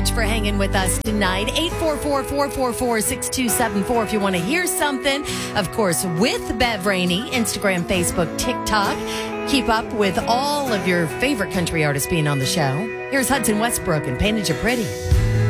much for hanging with us tonight. 844-444-6274 if you want to hear something. Of course, with Bev Rainey, Instagram, Facebook, TikTok. Keep up with all of your favorite country artists being on the show. Here's Hudson Westbrook and Painted You Pretty.